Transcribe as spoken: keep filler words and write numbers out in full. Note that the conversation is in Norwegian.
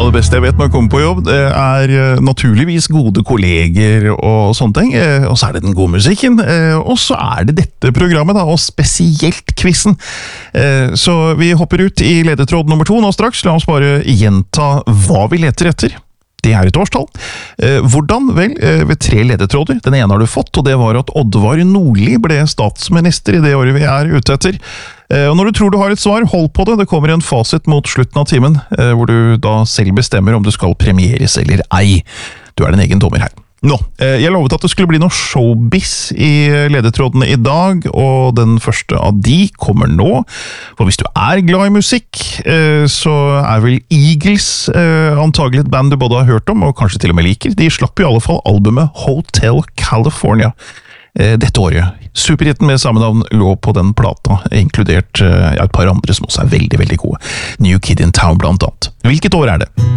Og det beste jeg vet når jeg kommer på jobb, det er naturligvis gode kolleger og sånne ting, og så er det den gode musikken, og så er det dette programmet da, og spesielt quizen. Så vi hopper ut i ledetråd nummer to nå straks, la oss bare gjenta hva vi leter etter. Det er et årstall. Hvordan? Vel, ved tre ledetråder. Den ene har du fått, og det var at Oddvar Nordli ble statsminister i det året vi er ute etter. Og når du tror du har et svar, hold på det. Det kommer en fasit mot slutten av timen, hvor du da selv bestemmer om du skal premieres eller ei. Du er din egen dommer her. Nå, jeg lovet at det skulle bli noe showbiz i ledetrådene i dag, og den første av de kommer nå. For hvis du er glad i musikk, så er vel Eagles antagelig et band du både har hørt om, og kanskje til og med liker. De slapp i alle fall albumet Hotel California dette året. Superhitten med samme navn lå på den plata, inkludert ja, et par andre som også er veldig, veldig gode. New Kid in Town blant annet. Hvilket år er det?